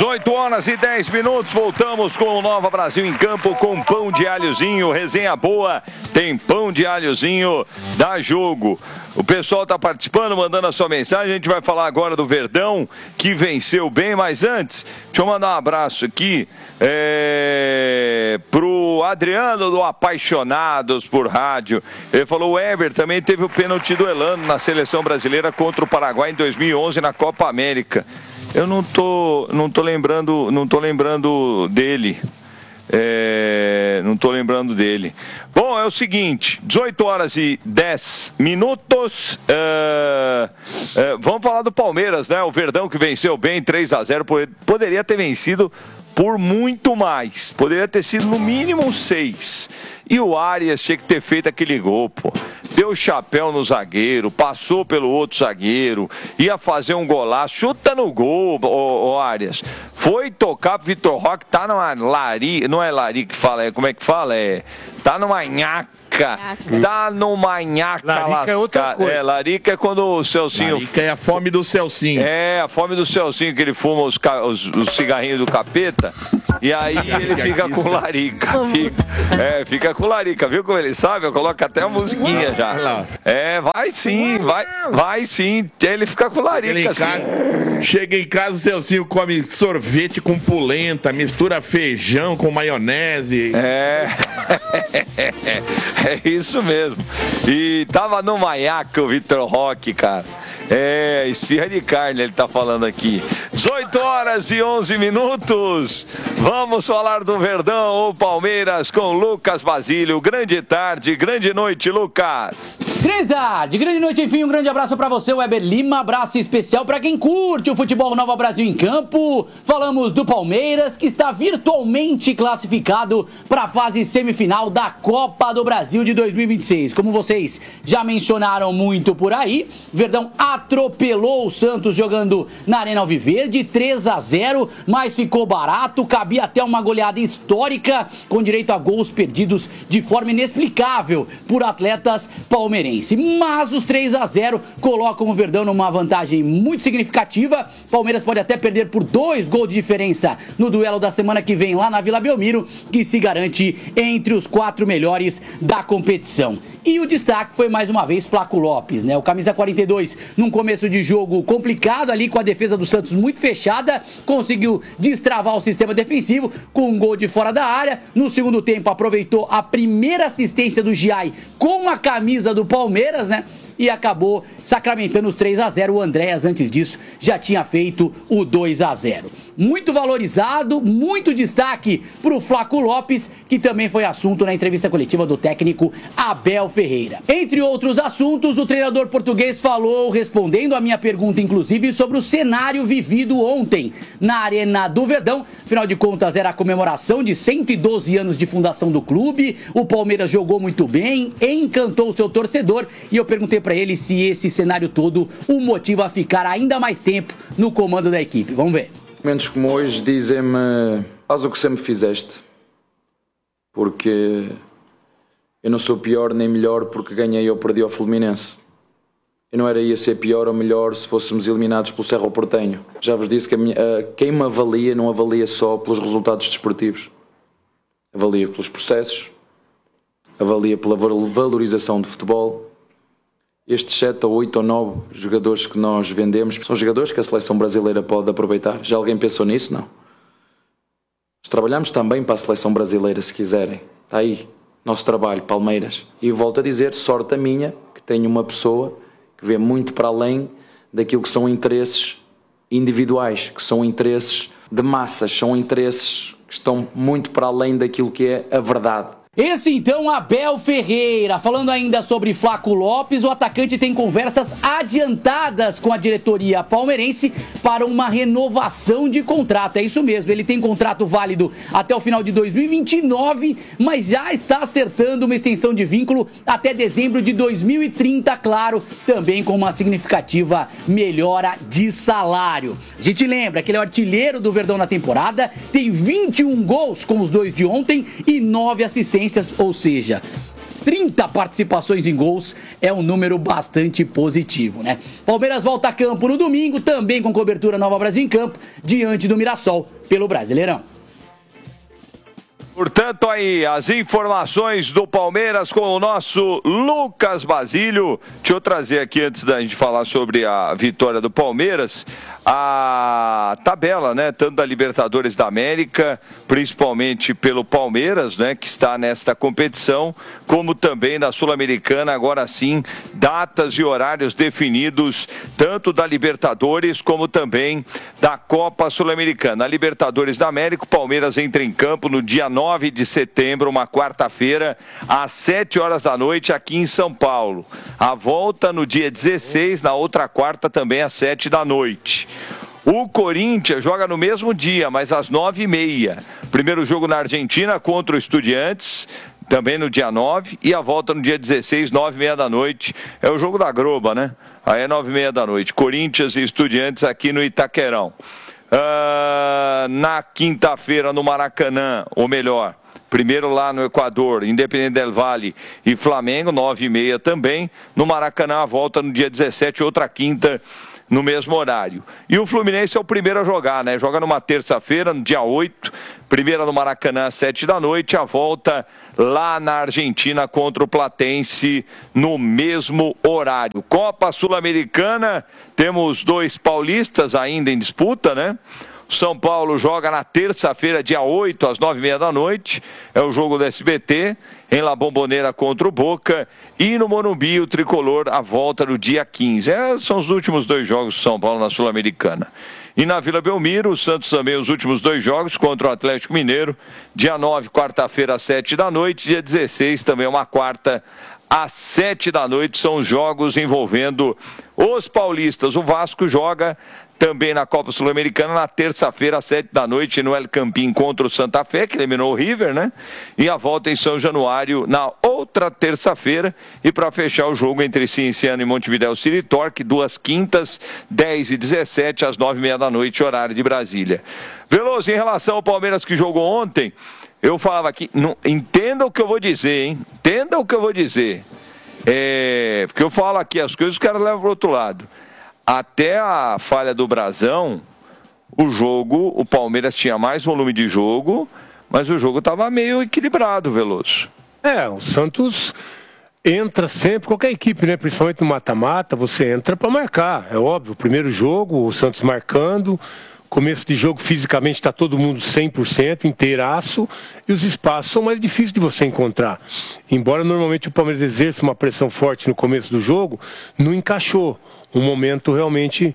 18h10, voltamos com o Nova Brasil em Campo com pão de alhozinho, resenha boa, tem pão de alhozinho, dá jogo. O pessoal está participando, mandando a sua mensagem, a gente vai falar agora do Verdão, que venceu bem, mas antes, deixa eu mandar um abraço aqui pro Adriano do Apaixonados por Rádio. Ele falou, o Eber também teve o pênalti do Elano na seleção brasileira contra o Paraguai em 2011 na Copa América. Eu não tô lembrando dele. Não tô lembrando dele. Bom, é o seguinte, 18h10. Vamos falar do Palmeiras, né? O Verdão que venceu bem 3-0. Poderia ter vencido por muito mais. Poderia ter sido no mínimo 6. E o Arias tinha que ter feito aquele gol, pô. Deu chapéu no zagueiro, passou pelo outro zagueiro, ia fazer um golaço, chuta no gol, ô Arias. Foi tocar pro Vitor Roque, tá numa larica, não é larica que fala, como é que fala? Tá numa nhaca. Tá numa nhaca larica é outra coisa. Larica é quando o Celcinho... Larica é a fome do Celcinho. A fome do Celcinho, que ele fuma os cigarrinhos do capeta, e aí ele fica com larica. Fica com larica, viu como ele sabe? Eu coloco até a musiquinha já. Vai sim. Ele fica com larica, assim. Chega em casa, o Celcinho come sorvete com polenta, mistura feijão com maionese. É isso mesmo. E tava no maiaca o Vitor Roque, cara. Esfirra de carne, ele tá falando aqui. 18h11. Vamos falar do Verdão ou Palmeiras com Lucas Basílio. Grande tarde, grande noite, Lucas. Grande tarde, grande noite, enfim, um grande abraço pra você, Weber Lima. Abraço especial pra quem curte o futebol Nova Brasil em Campo. Falamos do Palmeiras, que está virtualmente classificado pra fase semifinal da Copa do Brasil de 2026. Como vocês já mencionaram muito por aí, Verdão atropelou o Santos jogando na Arena Alviverde, 3-0, mas ficou barato, cabia até uma goleada histórica, com direito a gols perdidos de forma inexplicável por atletas palmeirenses. Mas os 3-0 colocam o Verdão numa vantagem muito significativa. Palmeiras pode até perder por 2 gols de diferença no duelo da semana que vem lá na Vila Belmiro, que se garante entre os 4 melhores da competição. E o destaque foi mais uma vez Flaco Lopes, né? O camisa 42, num começo de jogo complicado ali, com a defesa do Santos muito fechada, conseguiu destravar o sistema defensivo com um gol de fora da área. No segundo tempo aproveitou a primeira assistência do Giai com a camisa do Palmeiras, né? E acabou sacramentando os 3-0. O Andréas, antes disso, já tinha feito o 2-0. Muito valorizado, muito destaque para o Flaco Lopes, que também foi assunto na entrevista coletiva do técnico Abel Ferreira. Entre outros assuntos, o treinador português falou, respondendo a minha pergunta, inclusive, sobre o cenário vivido ontem na Arena do Verdão. Afinal de contas, era a comemoração de 112 anos de fundação do clube. O Palmeiras jogou muito bem, encantou o seu torcedor, e eu perguntei para ele se esse cenário todo o motiva a ficar ainda mais tempo no comando da equipe. Vamos ver. Momentos como hoje dizem-me: faz o que sempre fizeste, porque eu não sou pior nem melhor porque ganhei ou perdi ao Fluminense. Eu não ia ser pior ou melhor se fôssemos eliminados pelo Cerro Porteño. Já vos disse que quem me avalia não avalia só pelos resultados desportivos, avalia pelos processos, avalia pela valorização do futebol. Estes 7 ou 8 ou 9 jogadores que nós vendemos são jogadores que a seleção brasileira pode aproveitar. Já alguém pensou nisso? Não. Nós trabalhamos também para a seleção brasileira, se quiserem. Está aí, nosso trabalho, Palmeiras. E volto a dizer, sorte a minha, que tenho uma pessoa que vê muito para além daquilo que são interesses individuais, que são interesses de massas, são interesses que estão muito para além daquilo que é a verdade. Esse então, Abel Ferreira, falando ainda sobre Flaco Lopes. O atacante tem conversas adiantadas com a diretoria palmeirense para uma renovação de contrato. É isso mesmo, ele tem contrato válido até o final de 2029, mas já está acertando uma extensão de vínculo até dezembro de 2030, claro, também com uma significativa melhora de salário. A gente lembra que ele é o artilheiro do Verdão na temporada, tem 21 gols com os 2 de ontem e 9 assistências, ou seja, 30 participações em gols, é um número bastante positivo, né? Palmeiras volta a campo no domingo, também com cobertura Nova Brasil em campo, diante do Mirassol, pelo Brasileirão. Portanto, aí as informações do Palmeiras com o nosso Lucas Basílio. Deixa eu trazer aqui, antes da gente falar sobre a vitória do Palmeiras, a tabela, né? Tanto da Libertadores da América, principalmente pelo Palmeiras, né? Que está nesta competição, como também da Sul-Americana. Agora sim, datas e horários definidos, tanto da Libertadores como também da Copa Sul-Americana. A Libertadores da América, o Palmeiras entra em campo no dia 9 de setembro, uma quarta-feira, às 7 horas da noite, aqui em São Paulo. A volta no dia 16, na outra quarta, também às 7 da noite. O Corinthians joga no mesmo dia, mas às 9h30. Primeiro jogo na Argentina contra o Estudiantes, também no dia 9, e a volta no dia 16, 9h30 da noite. É o jogo da Globo, né? Aí é 9h30 da noite. Corinthians e Estudiantes aqui no Itaquerão. Na quinta-feira no Maracanã, ou melhor, primeiro lá no Equador, Independente del Valle e Flamengo, 9h30 também. No Maracanã, a volta no dia 17, outra quinta, no mesmo horário. E o Fluminense é o primeiro a jogar, né? Joga numa terça-feira, no dia 8, primeira no Maracanã, às 7 da noite, a volta lá na Argentina contra o Platense no mesmo horário. Copa Sul-Americana, temos 2 paulistas ainda em disputa, né? São Paulo joga na terça-feira, dia 8, às 9h30 da noite. É o jogo do SBT, em La Bombonera contra o Boca. E no Morumbi, o Tricolor, a volta no dia 15. São os últimos 2 jogos do São Paulo na Sul-Americana. E na Vila Belmiro, o Santos também, os últimos 2 jogos contra o Atlético Mineiro. Dia 9, quarta-feira, às 7 da noite. Dia 16, também uma quarta, às 7 da noite. São os jogos envolvendo os paulistas. O Vasco joga também na Copa Sul-Americana na terça-feira, às 7 da noite, no El Campín contra o Santa Fé, que eliminou o River, né? E a volta em São Januário na outra terça-feira. E para fechar o jogo entre Cienciano e Montevidéu City Torque, 2 quintas, 10 e 17, às 9h30 da noite, horário de Brasília. Veloso, em relação ao Palmeiras que jogou ontem, eu falava aqui, entenda o que eu vou dizer, hein? Entenda o que eu vou dizer. Porque eu falo aqui as coisas, os caras levam para o outro lado. Até a falha do Brasão, o Palmeiras tinha mais volume de jogo, mas o jogo estava meio equilibrado, Veloso. O Santos entra sempre, qualquer equipe, né? Principalmente no mata-mata, você entra para marcar, é óbvio. O primeiro jogo, o Santos marcando, começo de jogo fisicamente está todo mundo 100%, inteiraço, e os espaços são mais difíceis de você encontrar. Embora normalmente o Palmeiras exerça uma pressão forte no começo do jogo, não encaixou. Um momento realmente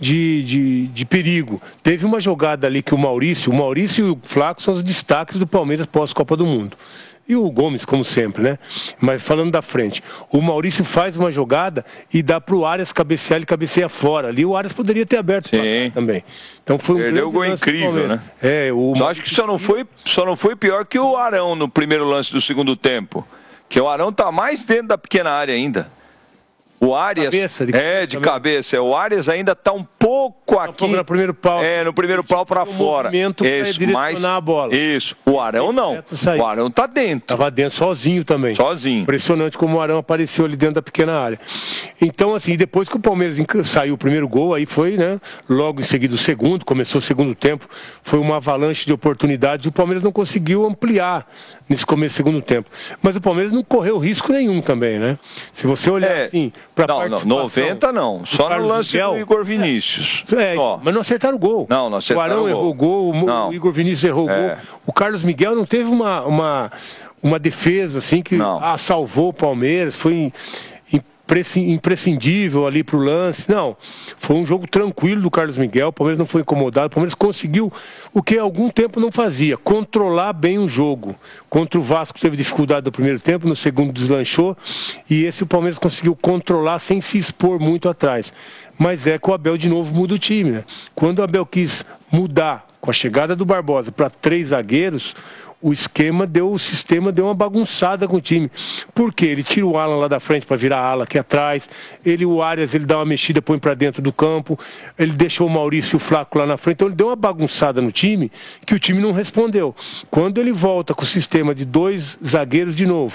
de perigo. Teve uma jogada ali que o Maurício e o Flaco são os destaques do Palmeiras pós-Copa do Mundo. E o Gomes, como sempre, né? Mas falando da frente, o Maurício faz uma jogada e dá para o Arias cabecear, ele cabeceia fora. Ali o Arias poderia ter aberto também. Então foi um perdeu o gol incrível, né? Só acho que só não foi pior que o Arão no primeiro lance do segundo tempo. Que o Arão tá mais dentro da pequena área ainda. O Arias de cabeça. O Arias ainda está um pouco aqui. No primeiro pau. No primeiro pau para fora. Isso, mas a bola. Isso. O Arão não. O Arão está dentro. Estava dentro sozinho também. Sozinho. Impressionante como o Arão apareceu ali dentro da pequena área. Então, assim, depois que o Palmeiras saiu o primeiro gol, aí foi, né? Logo em seguida o segundo, começou o segundo tempo, foi uma avalanche de oportunidades. O Palmeiras não conseguiu ampliar nesse começo do segundo tempo. Mas o Palmeiras não correu risco nenhum também, né? Se você olhar assim, para participação... Não, 90 não. Só no lance do Igor Vinícius. Mas não acertaram o gol. Não acertaram o gol. O Arão errou o gol, o Igor Vinícius errou o gol. O Carlos Miguel não teve uma defesa assim que salvou o Palmeiras, foi imprescindível ali para o lance. Não, foi um jogo tranquilo do Carlos Miguel, o Palmeiras não foi incomodado, o Palmeiras conseguiu o que há algum tempo não fazia, controlar bem o jogo. Contra o Vasco teve dificuldade no primeiro tempo, no segundo deslanchou, e esse o Palmeiras conseguiu controlar sem se expor muito atrás. Mas que o Abel de novo muda o time, né? Quando o Abel quis mudar com a chegada do Barbosa para 3 zagueiros, o sistema deu uma bagunçada com o time. Por quê? Ele tira o Alan lá da frente para virar a ala aqui atrás, o Arias ele dá uma mexida, põe para dentro do campo, ele deixou o Maurício e o Flaco lá na frente, então ele deu uma bagunçada no time que o time não respondeu. Quando ele volta com o sistema de 2 zagueiros de novo,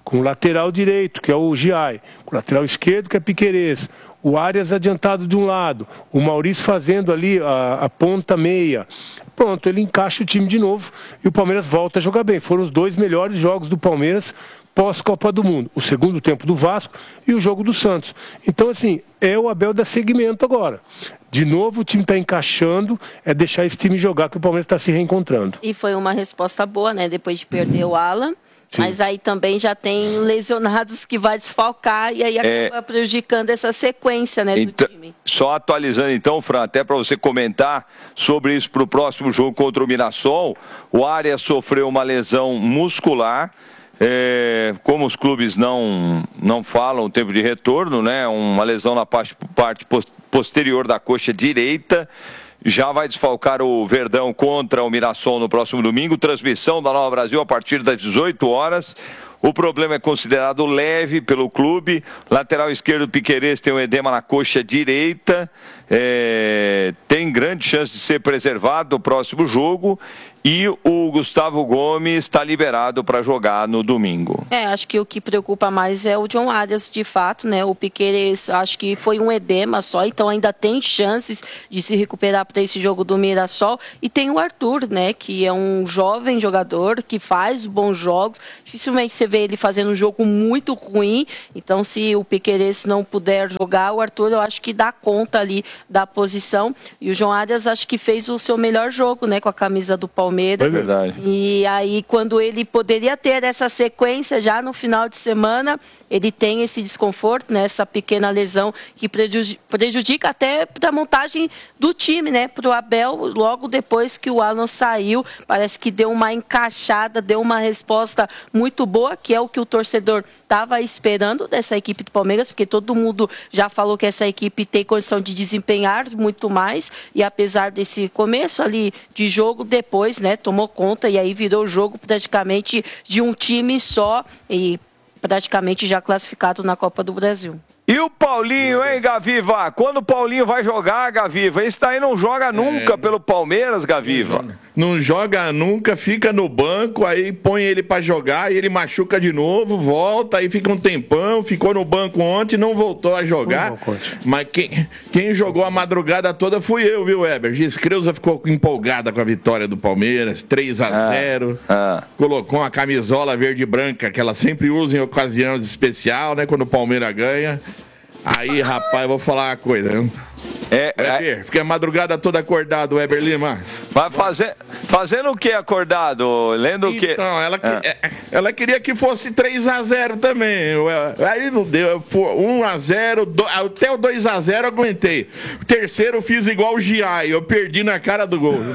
com o lateral direito, que é o Giai, com o lateral esquerdo, que é Piquerez, o Arias adiantado de um lado, o Maurício fazendo ali a ponta meia. Pronto, ele encaixa o time de novo e o Palmeiras volta a jogar bem. Foram os 2 melhores jogos do Palmeiras pós-Copa do Mundo. O segundo tempo do Vasco e o jogo do Santos. Então, assim, é o Abel dar seguimento agora. De novo, o time está encaixando, é deixar esse time jogar, que o Palmeiras está se reencontrando. E foi uma resposta boa, né? Depois de perder o Alan. Sim. Mas aí também já tem lesionados que vai desfalcar e aí acaba prejudicando essa sequência, né, do time. Só atualizando então, Fran, até para você comentar sobre isso para o próximo jogo contra o Mirassol, o Arias sofreu uma lesão muscular. Como os clubes não falam o tempo de retorno, né? Uma lesão na parte posterior da coxa direita. Já vai desfalcar o Verdão contra o Mirassol no próximo domingo. Transmissão da Nova Brasil a partir das 18 horas. O problema é considerado leve pelo clube. Lateral esquerdo, Piquerez, tem um edema na coxa direita. Tem grande chance de ser preservado no próximo jogo. E o Gustavo Gomes está liberado para jogar no domingo. Acho que o que preocupa mais é o John Arias, de fato, né? O Piquerez, acho que foi um edema só, então ainda tem chances de se recuperar para esse jogo do Mirassol. E tem o Arthur, né? Que é um jovem jogador que faz bons jogos. Dificilmente você vê ele fazendo um jogo muito ruim. Então, se o Piquerez não puder jogar, o Arthur, eu acho que dá conta ali da posição. E o John Arias, acho que fez o seu melhor jogo, né? Com a camisa do Palmeiras. É verdade. E aí, quando ele poderia ter essa sequência já no final de semana, ele tem esse desconforto, né? Essa pequena lesão que prejudica até para a montagem do time, né? Para o Abel, logo depois que o Alan saiu, parece que deu uma encaixada, deu uma resposta muito boa, que é o que o torcedor estava esperando dessa equipe do Palmeiras, porque todo mundo já falou que essa equipe tem condição de desempenhar muito mais, e apesar desse começo ali de jogo, depois, né, tomou conta e aí virou o jogo praticamente de um time só e praticamente já classificado na Copa do Brasil. E o Paulinho, hein, Gaviva? Quando o Paulinho vai jogar, Gaviva? Esse daí não joga nunca pelo Palmeiras, Gaviva. Não joga nunca, fica no banco, aí põe ele pra jogar e ele machuca de novo, volta, aí fica um tempão, ficou no banco ontem, não voltou a jogar. Mas quem jogou a madrugada toda fui eu, viu, Weber? Gis Creuza ficou empolgada com a vitória do Palmeiras, 3-0. Colocou uma camisola verde e branca, que ela sempre usa em ocasiões especiais, né, quando o Palmeiras ganha. Aí, rapaz, eu vou falar uma coisa, viu? Weber, fica a madrugada toda acordado, Weber Lima. Vai fazendo o que acordado? Lendo o que? Então, ela queria que fosse 3-0 também. Aí não deu. 1-0, até o 2-0 eu aguentei. O terceiro eu fiz igual o Giai, eu perdi na cara do gol.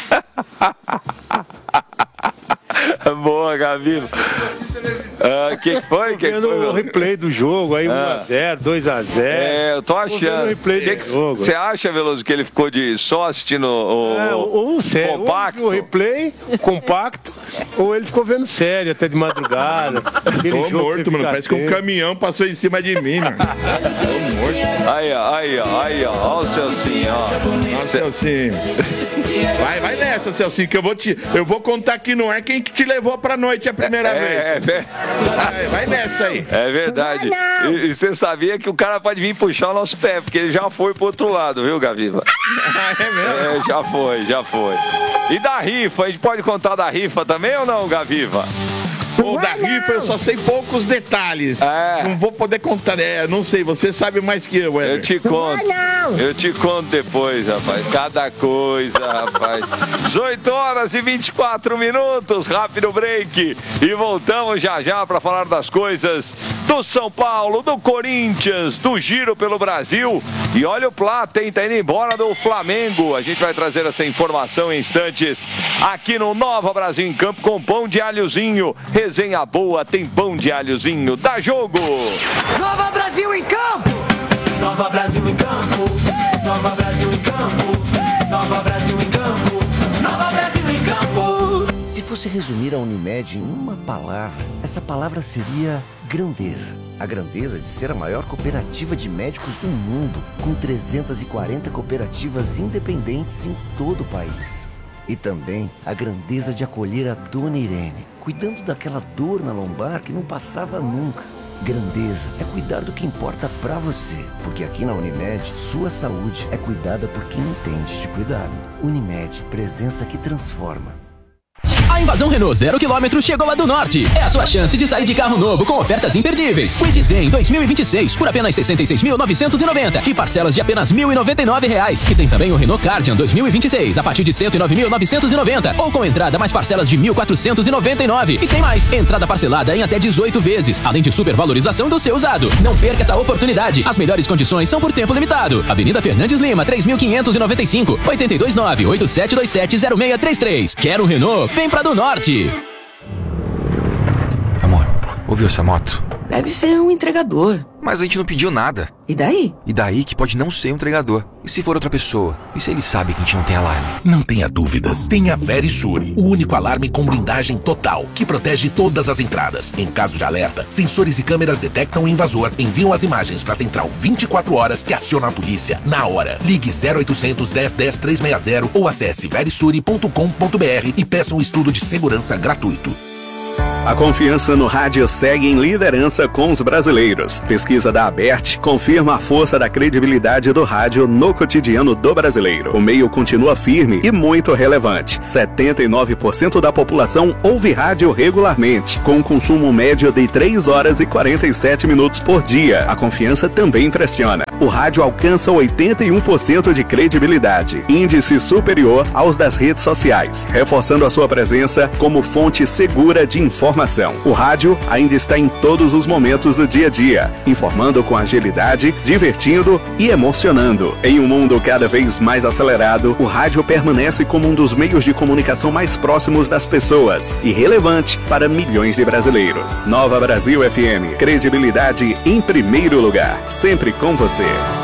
Boa, Gaviva. Que foi? Tô vendo o replay do jogo, aí 1-0, 2-0. Eu tô achando. Você acha, Veloso, que ele ficou só assistindo o compacto? O replay, compacto, ou ele ficou vendo série até de madrugada. Tô morto, mano. Parece que um caminhão passou em cima de mim, mano. Tô morto. Aí, ó o Celcinho, ó. Nossa, Celcinho. Vai nessa, Celcinho, que eu vou contar aqui no ar quem que te levou pra noite a primeira vez. Vai nessa aí. É verdade. E você sabia que o cara pode vir puxar o nosso pé, porque ele já foi pro outro lado, viu, Gaviva? É mesmo? Já foi. E da rifa, a gente pode contar da rifa também ou não, Gaviva? O da rifa eu só sei poucos detalhes. Não vou poder contar. Não sei, você sabe mais que eu, Weber. Eu te conto. Eu te conto depois, rapaz. Cada coisa, rapaz. 18 horas e 24 minutos. Rápido break. E voltamos já para falar das coisas do São Paulo, do Corinthians, do Giro pelo Brasil. E olha o Plata, hein? Tá indo embora do Flamengo. A gente vai trazer essa informação em instantes aqui no Nova Brasil em Campo com pão de alhozinho. Resenha boa, tem pão de alhozinho. Dá jogo! Nova Brasil em Campo! Nova Brasil em Campo! Nova Brasil em Campo! Nova Brasil em Campo! Nova Brasil em Campo! Se fosse resumir a Unimed em uma palavra, essa palavra seria grandeza. A grandeza de ser a maior cooperativa de médicos do mundo, com 340 cooperativas independentes em todo o país. E também a grandeza de acolher a Dona Irene, cuidando daquela dor na lombar que não passava nunca. Grandeza é cuidar do que importa pra você, porque aqui na Unimed, sua saúde é cuidada por quem entende de cuidado. Unimed, presença que transforma. A invasão Renault 0 km chegou a do Norte. É a sua chance de sair de carro novo com ofertas imperdíveis. Kwid Zen 2026 por apenas 66.990 e parcelas de apenas R$ 1.099. E tem também o Renault Kardian 2026 a partir de 109.990 ou com entrada mais parcelas de 1.499. E tem mais, entrada parcelada em até 18 vezes, além de supervalorização do seu usado. Não perca essa oportunidade. As melhores condições são por tempo limitado. Avenida Fernandes Lima, 3.595, 829-8727-0633. Quer um Renault? Vem pra do Norte. Amor, ouviu essa moto? Deve ser um entregador. Mas a gente não pediu nada. E daí? E daí que pode não ser um entregador. E se for outra pessoa? E se ele sabe que a gente não tem alarme? Não tenha dúvidas. Tenha Verisure, o único alarme com blindagem total, que protege todas as entradas. Em caso de alerta, sensores e câmeras detectam o invasor, enviam as imagens para a central 24 horas que aciona a polícia na hora. Ligue 0800 10 10 360 ou acesse verisure.com.br e peça um estudo de segurança gratuito. A confiança no rádio segue em liderança com os brasileiros. Pesquisa da Abert confirma a força da credibilidade do rádio no cotidiano do brasileiro. O meio continua firme e muito relevante. 79% da população ouve rádio regularmente, com um consumo médio de 3 horas e 47 minutos por dia. A confiança também impressiona. O rádio alcança 81% de credibilidade, índice superior aos das redes sociais, reforçando a sua presença como fonte segura de informação. O rádio ainda está em todos os momentos do dia a dia, informando com agilidade, divertindo e emocionando. Em um mundo cada vez mais acelerado, o rádio permanece como um dos meios de comunicação mais próximos das pessoas e relevante para milhões de brasileiros. Nova Brasil FM, credibilidade em primeiro lugar, sempre com você.